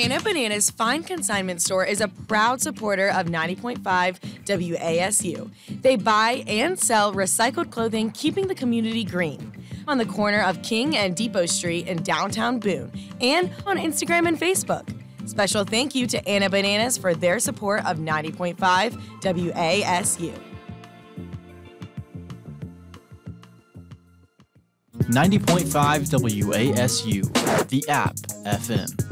Anna Bananas Fine Consignment Store is a proud supporter of 90.5 WASU. They buy and sell recycled clothing, keeping the community green. On the corner of King and Depot Street in downtown Boone, and on Instagram and Facebook. Special thank you to Anna Bananas for their support of 90.5 WASU. 90.5 WASU, the app FM.